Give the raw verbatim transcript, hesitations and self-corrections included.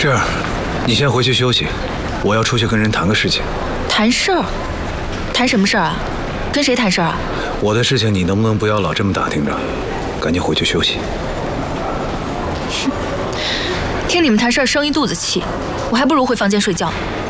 这样，你先回去休息，我要出去跟人谈个事情。 谈事儿？谈什么事儿啊？跟谁谈事儿啊？ 我的事情你能不能不要老这么打听着？赶紧回去休息。 听你们谈事儿生一肚子气，我还不如回房间睡觉。